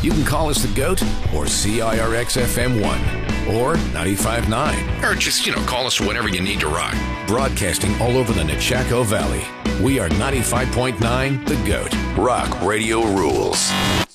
You can call us the GOAT or CIRX FM1 or 95.9. Or just, call us whenever you need to rock. Broadcasting all over the Nechako Valley. We are 95.9 The GOAT. Rock Radio rules.